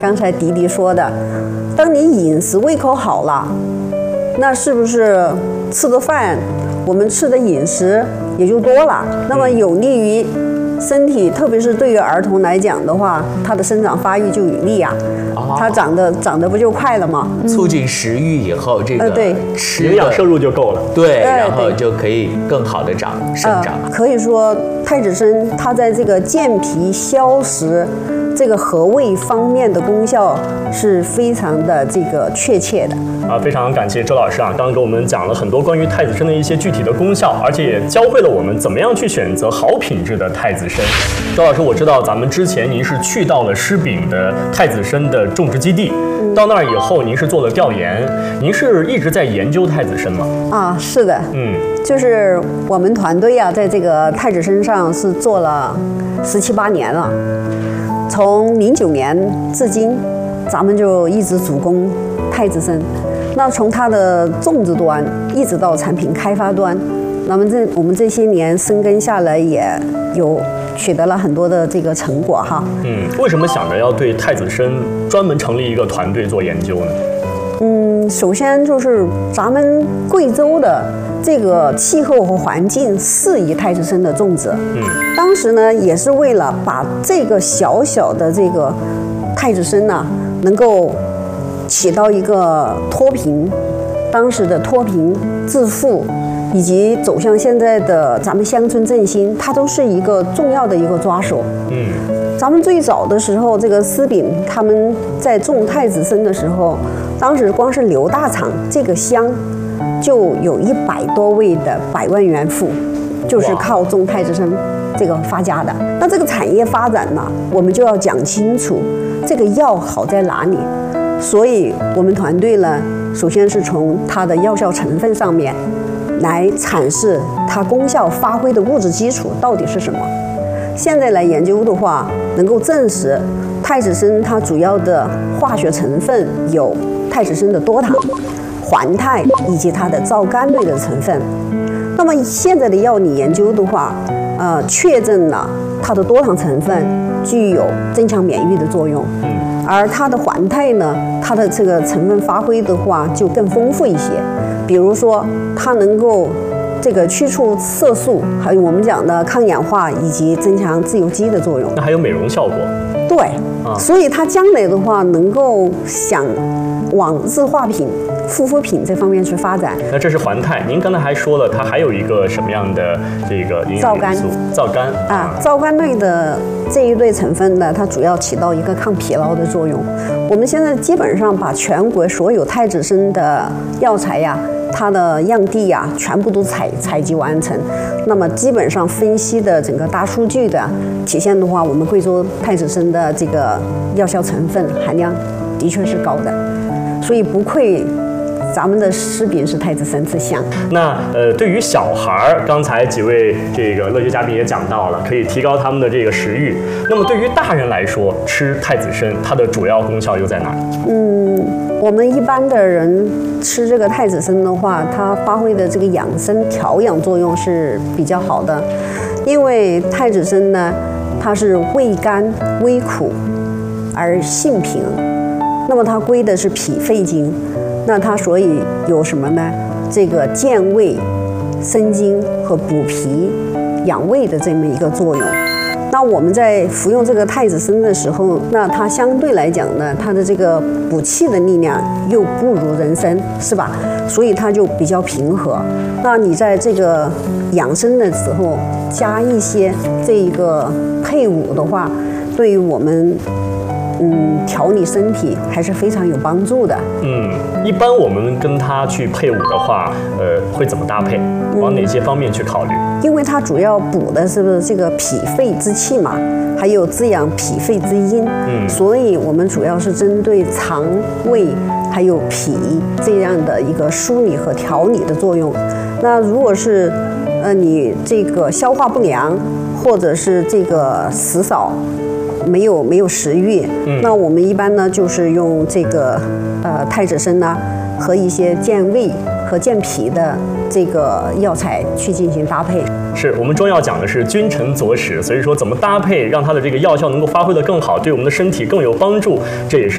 刚才迪迪说的，当你饮食胃口好了，那是不是吃的饭，我们吃的饮食也就多了？那么有利于身体，特别是对于儿童来讲的话，它的生长发育就有利啊。它长得不就快了吗？ 促进食欲以后，这个对吃营养摄入就够了。 对，然后就可以更好的生长。 可以说太子参它在这个健脾消食、这个和胃方面的功效是非常的这个确切的。 非常感谢周老师啊，刚刚给我们讲了很多关于太子参的一些具体的功效，而且也教会了我们怎么样去选择好品质的太子参。周老师，我知道咱们之前您是去到了狮饼的太子参的种植基地，到那儿以后您是做了调研，您是一直在研究太子参吗？ 是的，就是我们团队啊，在这个太子参上是做了17、18年了，从09年至今，咱们就一直主攻太子参。那从它的种植端一直到产品开发端，那么我们这些年深耕下来，也有取得了很多的这个成果哈。 为什么想着要对太子参专门成立一个团队做研究呢？ 首先就是咱们贵州的这个气候和环境适宜太子参的种植。当时呢也是为了把这个小小的这个太子参呢，能够起到一个脱贫，当时的脱贫致富，以及走向现在的咱们乡村振兴，它都是一个重要的一个抓手。咱们最早的时候，这个狮饼他们在种太子参的时候，当时光是刘大厂这个乡就有100多位的百万元富，就是靠种太子参这个发家的。那这个产业发展呢，我们就要讲清楚这个药好在哪里。所以我们团队呢，首先是从它的药效成分上面来阐释它功效发挥的物质基础到底是什么。现在来研究的话，能够证实太子参它主要的化学成分有太子参的多糖、环肽以及它的皂苷类的成分。那么现在的药理研究的话，确证了它的多糖成分具有增强免疫的作用。而它的环肽呢，它的这个成分发挥的话就更丰富一些，比如说它能够这个去除色素，还有我们讲的抗氧化以及增强自由基的作用。 那还有美容效果。 对，所以它将来的话能够想往日化品、护肤品这方面去发展。 那这是环肽，您刚才还说了，它还有一个什么样的这个营养元素？皂苷皂苷类的这一类成分呢，它主要起到一个抗疲劳的作用。我们现在基本上把全国所有太子参的药材呀，它的样地呀，全部都采集完成。那么基本上分析的整个大数据的体现的话，我们贵州太子参的这个药效成分含量的确是高的，所以不愧咱们的狮饼是太子参之乡。 那对于小孩儿，刚才几位这个乐学嘉宾也讲到了，可以提高他们的这个食欲。那么对于大人来说，吃太子参它的主要功效又在哪儿？ 我们一般的人吃这个太子参的话，它发挥的这个养生调养作用是比较好的，因为太子参呢，它是味甘微苦而性平，那么它归的是脾肺经，那它所以有什么呢？这个健胃、生津和补脾、养胃的这么一个作用。那我们在服用这个太子参的时候，那它相对来讲呢，它的这个补气的力量又不如人参，是吧？所以它就比较平和。那你在这个养生的时候加一些这个配伍的话，对于我们调理身体还是非常有帮助的。 一般我们跟它去配伍的话，会怎么搭配？往哪些方面去考虑？ 因为它主要补的是不是这个脾肺之气嘛，还有滋养脾肺之阴。所以我们主要是针对肠胃还有脾这样的一个梳理和调理的作用。那如果是你这个消化不良，或者是这个食少，没有食欲，那我们一般呢就是用这个太子参呢和一些健胃和健脾的这个药材去进行搭配。 是我们中药讲的是君臣佐使，所以说怎么搭配让它的这个药效能够发挥得更好，对我们的身体更有帮助，这也是